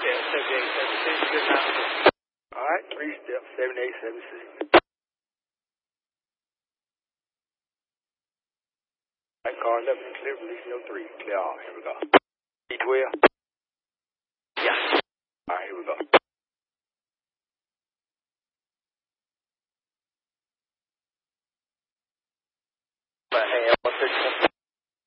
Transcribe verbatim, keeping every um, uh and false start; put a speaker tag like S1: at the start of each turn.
S1: step, seventy-eight, seventy-six, good night.
S2: All right, three step, seventy-eight, seventy-six. All right, car eleven, clear, release no three. Clear all, here we go. D twelve? Yeah. All right, here we go. But hey,